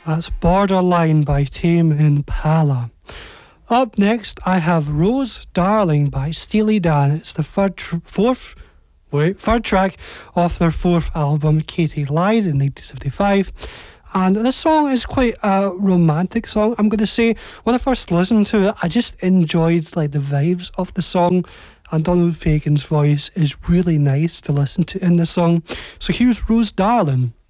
That's Borderline by Tame Impala. Up next, I have Rose Darling by Steely Dan. It's the third track off their fourth album, Katie Lied, in 1975. And this song is quite a romantic song, I'm going to say. When I first listened to it, I just enjoyed like the vibes of the song. And Donald Fagen's voice is really nice to listen to in the song. So here's Rose Darling.